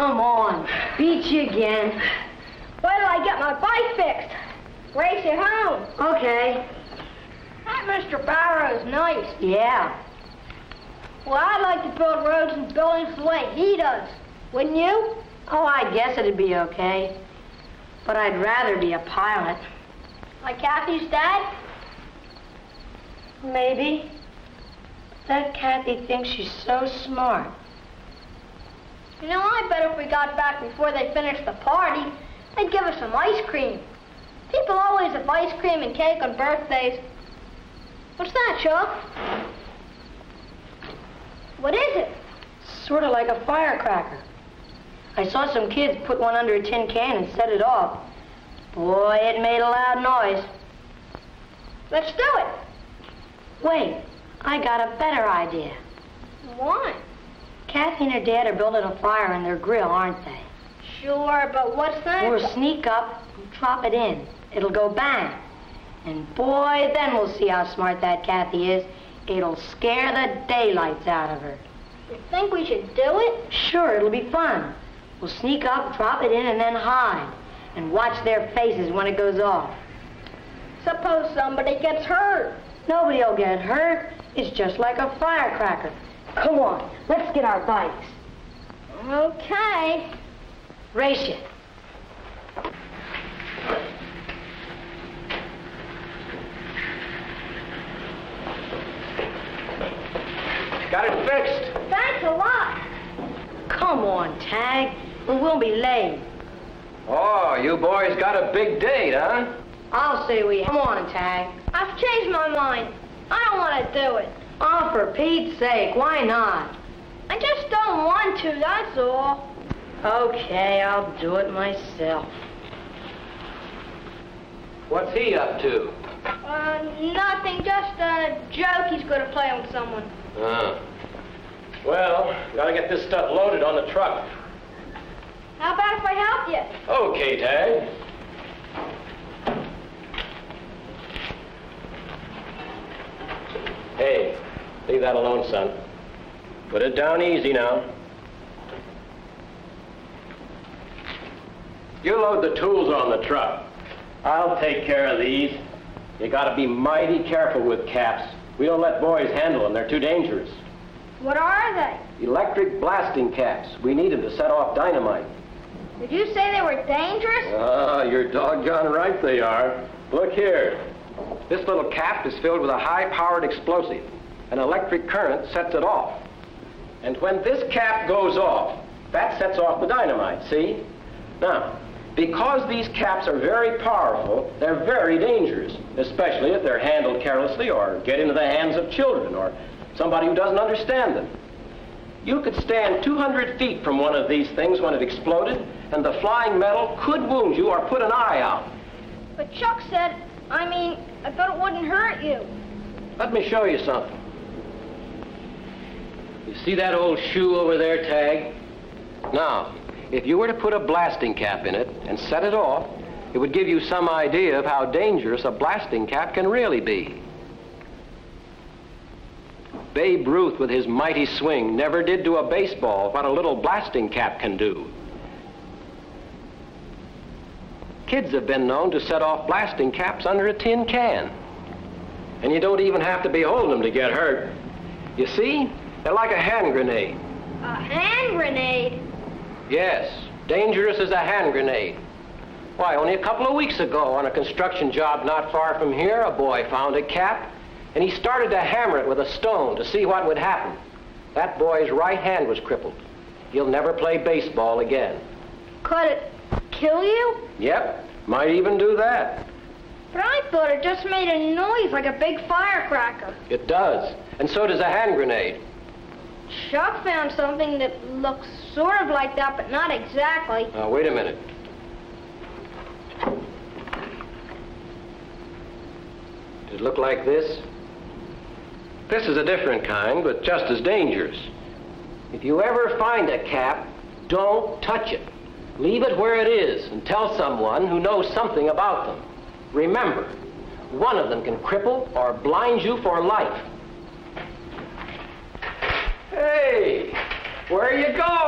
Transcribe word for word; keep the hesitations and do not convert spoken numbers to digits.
Come on. Beat you again. Wait till I get my bike fixed. Race you home. Okay. That Mister Barrow's nice. Yeah. Well, I'd like to build roads and buildings the way he does. Wouldn't you? Oh, I guess it'd be okay. But I'd rather be a pilot. Like Kathy's dad? Maybe. That Kathy thinks she's so smart. You know, I bet if we got back before they finished the party, they'd give us some ice cream. People always have ice cream and cake on birthdays. What's that, Chuck? What is it? Sort of like a firecracker. I saw some kids put one under a tin can and set it off. Boy, it made a loud noise. Let's do it. Wait, I got a better idea. What? Kathy and her dad are building a fire in their grill, aren't they? Sure, but what's that? We'll sneak up and drop it in. It'll go bang. And boy, then we'll see how smart that Kathy is. It'll scare the daylights out of her. You think we should do it? Sure, it'll be fun. We'll sneak up, drop it in, and then hide. And watch their faces when it goes off. Suppose somebody gets hurt. Nobody'll get hurt. It's just like a firecracker. Come on, let's get our bikes. Okay. Race you. Got it fixed. Thanks a lot. Come on, Tag. We won't be late. Oh, you boys got a big date, huh? I'll say we... Come on, Tag. I've changed my mind. I don't want to do it. Oh, for Pete's sake, why not? I just don't want to, that's all. Okay, I'll do it myself. What's he up to? Uh, nothing, just a joke he's going to play with someone. Uh, well, gotta get this stuff loaded on the truck. How about if I help you? Okay, Tag. Hey, leave that alone, son. Put it down easy now. You load the tools on the truck. I'll take care of these. You gotta be mighty careful with caps. We don't let boys handle them. They're too dangerous. What are they? Electric blasting caps. We need them to set off dynamite. Did you say they were dangerous? Ah, you're doggone right they are. Look here. This little cap is filled with a high-powered explosive. An electric current sets it off. And when this cap goes off, that sets off the dynamite, see? Now, because these caps are very powerful, they're very dangerous, especially if they're handled carelessly or get into the hands of children or somebody who doesn't understand them. You could stand two hundred feet from one of these things when it exploded, and the flying metal could wound you or put an eye out. But Chuck said, I mean, I thought it wouldn't hurt you. Let me show you something. You see that old shoe over there, Tag? Now, if you were to put a blasting cap in it and set it off, it would give you some idea of how dangerous a blasting cap can really be. Babe Ruth, with his mighty swing, never did to a baseball what a little blasting cap can do. Kids have been known to set off blasting caps under a tin can. And you don't even have to be holding them to get hurt. You see, they're like a hand grenade. A hand grenade? Yes, dangerous as a hand grenade. Why, only a couple of weeks ago on a construction job not far from here, a boy found a cap, and he started to hammer it with a stone to see what would happen. That boy's right hand was crippled. He'll never play baseball again. Could it kill you? Yep, might even do that. But I thought it just made a noise like a big firecracker. It does, and so does a hand grenade. Chuck found something that looks sort of like that, but not exactly. Now, wait a minute. Does it look like this? This is a different kind, but just as dangerous. If you ever find a cap, don't touch it. Leave it where it is and tell someone who knows something about them. Remember, one of them can cripple or blind you for life. Hey, where are you going?